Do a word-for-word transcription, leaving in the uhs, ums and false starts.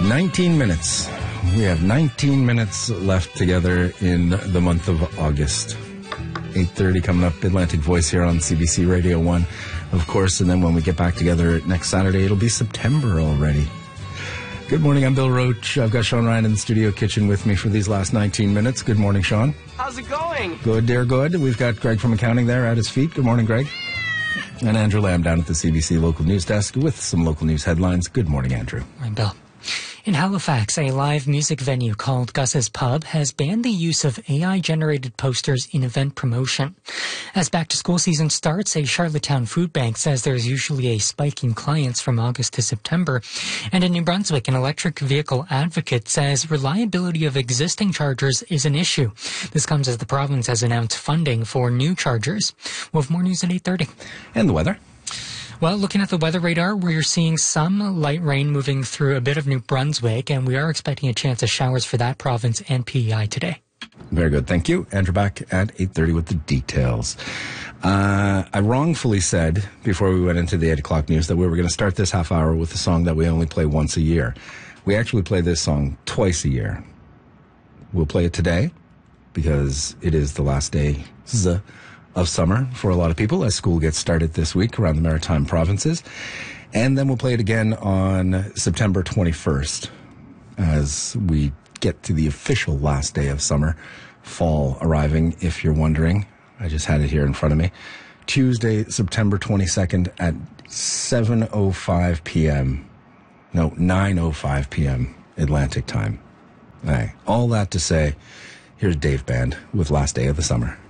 nineteen minutes. We have nineteen minutes left together in the month of August. eight thirty coming up, Atlantic Voice here on C B C Radio one, of course. And then when we get back together next Saturday, it'll be September already. Good morning, I'm Bill Roach. I've got Sean Ryan in the studio kitchen with me for these last nineteen minutes. Good morning, Sean. How's it going? Good, dear, good. We've got Greg from accounting there at his feet. Good morning, Greg. And Andrew Lamb down at the C B C local news desk with some local news headlines. Good morning, Andrew. Morning, Bill. In Halifax, a live music venue called Gus's Pub has banned the use of A I-generated posters in event promotion. As back-to-school season starts, a Charlottetown food bank says there's usually a spike in clients from August to September. And in New Brunswick, an electric vehicle advocate says reliability of existing chargers is an issue. This comes as the province has announced funding for new chargers. We'll have more news at eight thirty. And the weather? Well, looking at the weather radar, we're seeing some light rain moving through a bit of New Brunswick, and we are expecting a chance of showers for that province and P E I today. Very good. Thank you. Andrew back at eight thirty with the details. Uh, I wrongfully said before we went into the eight o'clock news that we were going to start this half hour with a song that we only play once a year. We actually play this song twice a year. We'll play it today because it is the last day of summer for a lot of people as school gets started this week around the Maritime provinces. And then we'll play it again on September twenty-first as we get to the official last day of summer, fall arriving, if you're wondering. I just had it here in front of me. Tuesday, September twenty-second at seven oh five p.m. No, nine oh five p.m. Atlantic time. All right. All that to say, here's Dave Band with Last Day of the Summer.